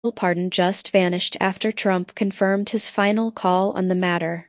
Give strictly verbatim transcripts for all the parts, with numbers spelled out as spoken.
pardon just vanished after Trump confirmed his final call on the matter.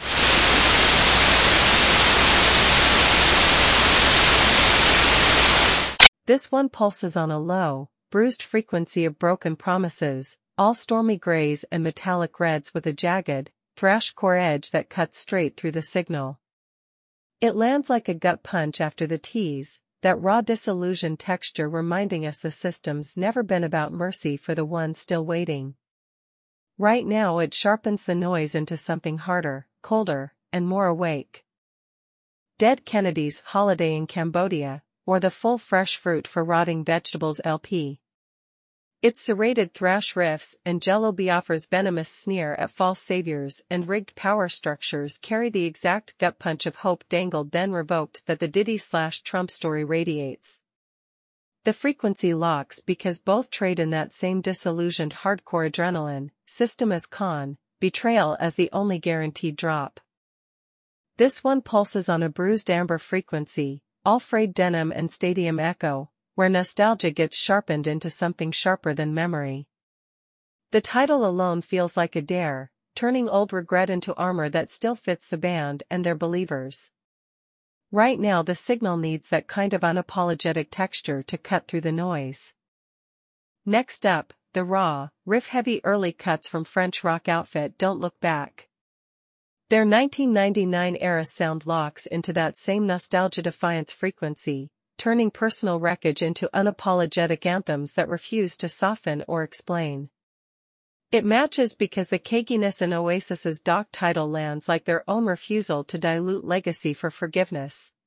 This one pulses on a low, bruised frequency of broken promises, all stormy grays and metallic reds with a jagged, thrash-core edge that cuts straight through the signal. It lands like a gut punch after the tease, that raw disillusioned texture reminding us the system's never been about mercy for the one still waiting. Right now it sharpens the noise into something harder, colder, and more awake. Dead Kennedy's Holiday in Cambodia, or the full fresh fruit for rotting vegetables L P. Its serrated thrash riffs and Jello Biafra's venomous sneer at false saviors and rigged power structures carry the exact gut punch of hope dangled then revoked that the Diddy-slash-Trump story radiates. The frequency locks because both trade in that same disillusioned hardcore adrenaline, system as con, betrayal as the only guaranteed drop. This one pulses on a bruised amber frequency, all frayed denim and stadium echo, where nostalgia gets sharpened into something sharper than memory. The title alone feels like a dare, turning old regret into armor that still fits the band and their believers. Right now the signal needs that kind of unapologetic texture to cut through the noise. Next up, the raw, riff-heavy early cuts from French rock outfit Don't Look Back. Their nineteen ninety-nine era sound locks into that same nostalgia-defiance frequency, turning personal wreckage into unapologetic anthems that refuse to soften or explain. It matches because the cakiness in Oasis's doc title lands like their own refusal to dilute legacy for forgiveness.